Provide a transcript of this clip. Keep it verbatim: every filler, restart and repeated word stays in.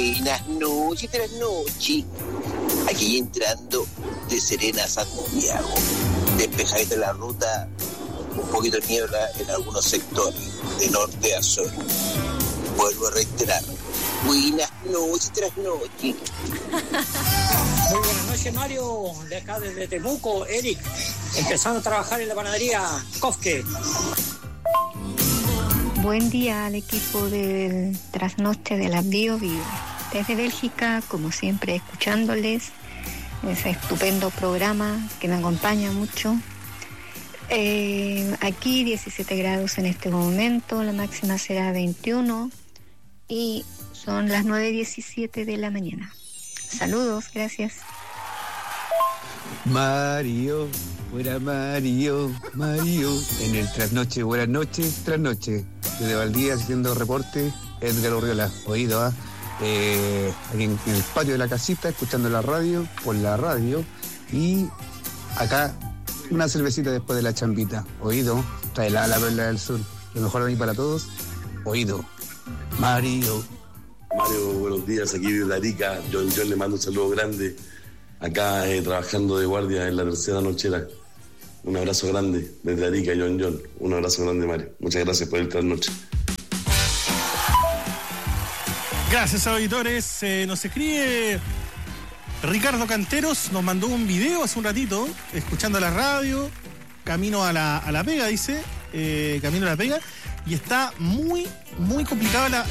Buenas noches, tras noche. Aquí entrando de Serena a Santiago. Despejadita la ruta, un poquito de niebla en algunos sectores, de norte a sur. Vuelvo a reiterar. Buenas noches, tras noche. Muy buenas noches, Mario. De acá desde Temuco, Eric. Empezando a trabajar en la panadería Kofke. Buen día al equipo del Trasnoche de la Bio Bio. Desde Bélgica, como siempre, escuchándoles ese estupendo programa que me acompaña mucho. Eh, aquí diecisiete grados en este momento, la máxima será veintiuno y son las nueve diecisiete de la mañana. Saludos, gracias. Mario, buena Mario, Mario. En el Trasnoche, buenas noches, Trasnoche. Desde Valdía haciendo reporte, Edgar Orriola, oído, ¿ah? Eh, aquí en, en el patio de la casita, escuchando la radio, por la radio. Y acá, una cervecita después de la chambita, oído. Trae la, la perla del sur. Lo mejor de mí para todos, oído. Mario. Mario, buenos días, aquí desde Arica. John John le mando un saludo grande. Acá eh, trabajando de guardia en la tercera nochera. Un abrazo grande desde Arica, John John. Un abrazo grande, Mario. Muchas gracias por el trasnoche. Gracias, auditores. Eh, nos escribe Ricardo Canteros, nos mandó un video hace un ratito, escuchando la radio, camino a la, a la pega, dice, eh, camino a la pega, y está muy, muy complicada la,